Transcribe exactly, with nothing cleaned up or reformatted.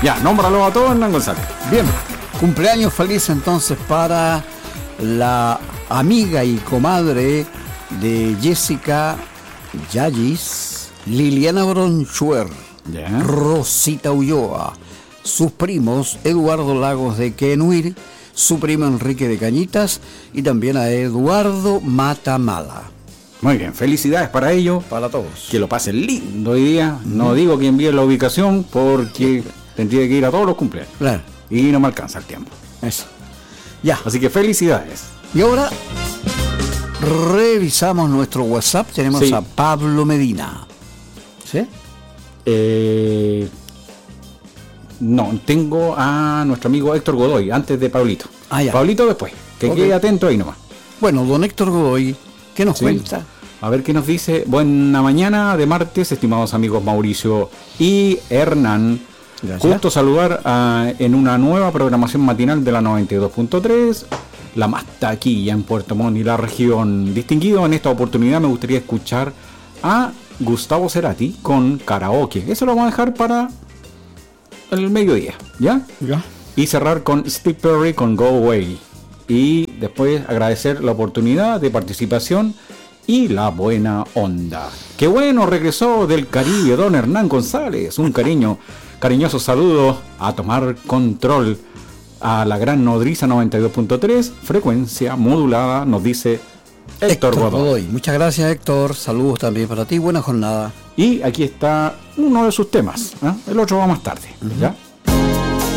Ya, nómbralo a todos, Hernán González. Bien, cumpleaños feliz entonces para la amiga y comadre de Jessica Yagis, Liliana Bronchuer, Ya. Rosita Ulloa, sus primos Eduardo Lagos de Quenuir, su primo Enrique de Cañitas y también a Eduardo Matamala. Muy bien, felicidades para ellos. Para todos. Que lo pasen lindo hoy día. No digo que envíen la ubicación porque tendría que ir a todos los cumpleaños. Claro. Y no me alcanza el tiempo. Eso. Ya. Así que felicidades. Y ahora revisamos nuestro WhatsApp. Tenemos Sí. a Pablo Medina. ¿Sí? Eh, no, tengo a nuestro amigo Héctor Godoy, antes de Pablito. Ah, ya. Pablito después, que Ok. quede atento ahí nomás. Bueno, don Héctor Godoy, ¿qué nos Sí. cuenta? A ver qué nos dice. Buena mañana de martes, estimados amigos Mauricio y Hernán. Gracias. Gusto saludar a- en una nueva programación matinal de la noventa y dos punto tres, la más taquilla en Puerto Montt y la región. Distinguido, en esta oportunidad me gustaría escuchar a Gustavo Cerati con karaoke. Eso lo vamos a dejar para el mediodía, ¿ya? Ya. Y cerrar con Steve Perry con Go Away. Y después agradecer la oportunidad de participación y la buena onda. Qué bueno, regresó del Caribe don Hernán González. Un cariño, cariñoso saludo a tomar control a la gran nodriza noventa y dos punto tres, frecuencia modulada, nos dice Héctor Godoy. Muchas gracias, Héctor. Saludos también para ti. Buena jornada. Y aquí está uno de sus temas, ¿eh? El otro va más tarde, ¿ya?